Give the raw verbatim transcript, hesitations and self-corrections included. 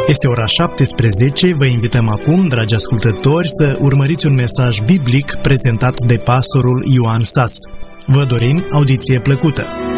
Este ora șaptesprezece, vă invităm acum, dragi ascultători, să urmăriți un mesaj biblic prezentat de pastorul Ioan Sas. Vă dorim audiție plăcută!